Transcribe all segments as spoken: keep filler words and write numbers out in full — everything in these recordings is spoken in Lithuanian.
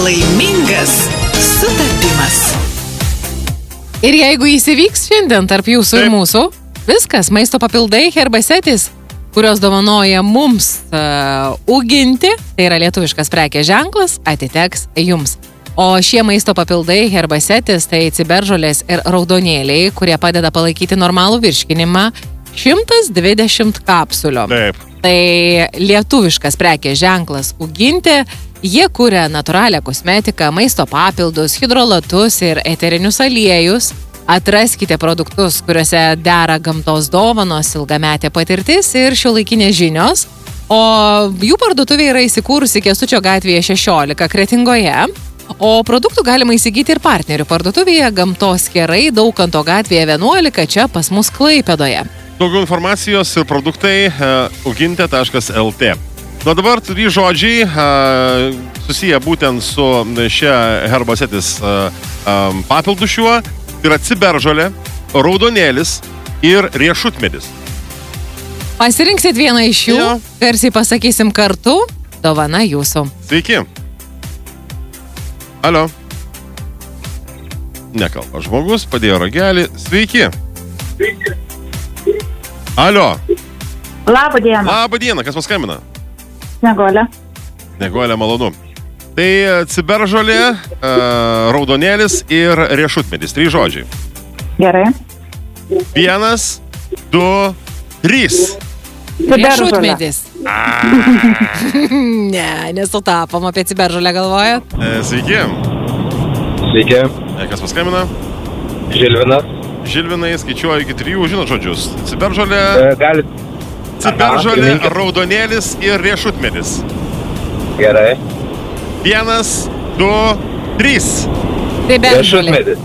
Laimingas sutapimas. Ir jeigu jis įvyks šiandien tarp jūsų Taip. ir mūsų, viskas, maisto papildai Herbacetis, kurios dovanoja mums uh, Uginti, tai yra lietuviškas prekės ženklas, atiteks jums. O šie maisto papildai Herbacetis, tai ciberžolės ir raudonėliai, kurie padeda palaikyti normalų virškinimą, šimtas dvidešimt kapsulių. Taip. Tai lietuviškas prekės ženklas Uginti. Jie kuria natūralią kosmetiką, maisto papildus, hidrolatus ir eterinius aliejus. Atraskite produktus, kuriuose dera gamtos dovanos, ilgametė patirtis ir šiuolaikinės žinios. O jų parduotuvė yra įsikūrusi Kęstučio gatvėje šešiolika Kretingoje. O produktų galima įsigyti ir partnerių parduotuvėje Gamtos kerai Daukanto gatvėje vienuolika čia pas mus Klaipėdoje. Daugiau informacijos ir produktai uh, uginte taškas el tė. Nuo dabar trys žodžiai uh, susiję būtent su šia Herbacetis uh, um, papildu šiuo. Tai yra ciberžolė, raudonėlis ir riešutmedis. Pasirinksit vieną iš jų, jo. Garsiai pasakysim kartu, dovana jūsų. Sveiki. Alio. Nekalba žmogus, padėjo ragelį. Sveiki. Sveiki. Alio. Labą dieną. Labą dieną, kas paskambina? Snieguolė. Snieguolė, malonu. Tai ciberžolė, raudonėlis ir riešutmedis. Trys žodžiai. Gerai. Vienas, du, trys. Riešutmedis. Ne, nesutapom apie ciberžolę galvojat. E, sveiki. Sveiki. E, kas paskambina? Žilvinas. Žilvinai, skaičiuoju iki trijų, žinot žodžius. Ciberžolė, E, galit. ciberžolė, raudonėlis ir riešutmedis. Gerai. Vienas, du, trys. Ciberžolė. Riešutmedis.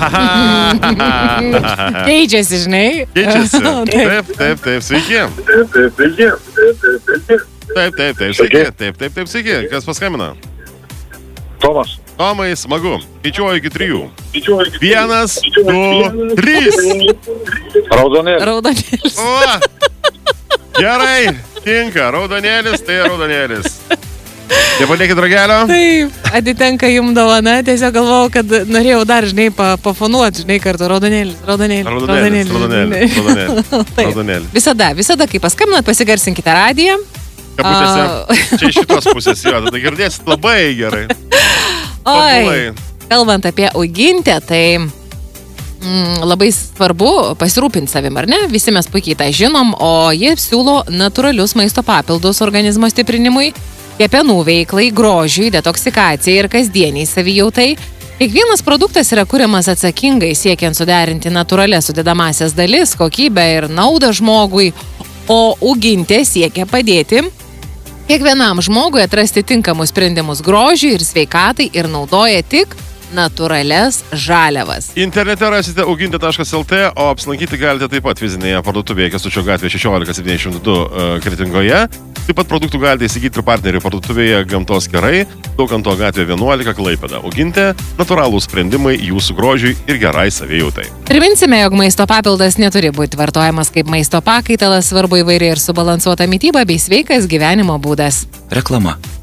Keičiasi, žinai. Keičiasi. Taip, taip, taip, sveiki. Taip, taip, sveiki. Taip, taip, taip, sveiki. Taip, taip, taip, sveiki. Kas paskambina? Tomas. Tomai, smagu. Skaičiuoju iki trijų. Vienas, du, trys. Raudonėlis. Raudonėlis. O, gerai, tinka. Raudonėlis, tai raudonėlis. Nepadėkit ragelio. Taip, atitenka jums dovana. Tiesiog galvojau, kad norėjau dar, žinai, pafonuoti, žinai, kartu. Raudonėlis, raudonėlis, raudonėlis. Raudonėlis, raudonėlis, raudonėlis. Visada, visada, kai paskambinat, pasigarsinkite radiją. Kabutėse. A... Čia iš šitos pusės, jo, tada girdėsit labai gerai. Oi, kalbant apie Ugintę, tai mm, labai svarbu pasirūpinti savim, ar ne? Visi mes puikiai tą žinom, o jie siūlo natūralius maisto papildus organizmo stiprinimui, kepenų veiklai, grožiui, detoksikacijai ir kasdieniai savijautai. Kiekvienas produktas yra kuriamas atsakingai, siekiant suderinti natūralias sudedamąsias dalis, kokybę ir naudą žmogui, o Ugintė siekia padėti kiekvienam žmogui atrasti tinkamus sprendimus grožiui ir sveikatai ir naudoja tik natūralias žaliavas. Internete rasite uginte taškas el tė, o apsilankyti galite taip pat fizinėje parduotuvėje Kęstučio gatvėje šešiolika septyniasdešimt du uh, Kretingoje. Taip pat produktų galite įsigyti ir partnerių parduotuvėje Gamtos kerai Daukanto gatvėje vienuolika Klaipėda. Uginte – natūralūs sprendimai jūsų grožiui ir gerai savijautai. Priminsime, jog maisto papildas neturi būti vartojamas kaip maisto pakaitalas, svarbu įvairi ir subalansuota mityba bei sveikas gyvenimo būdas. Reklama.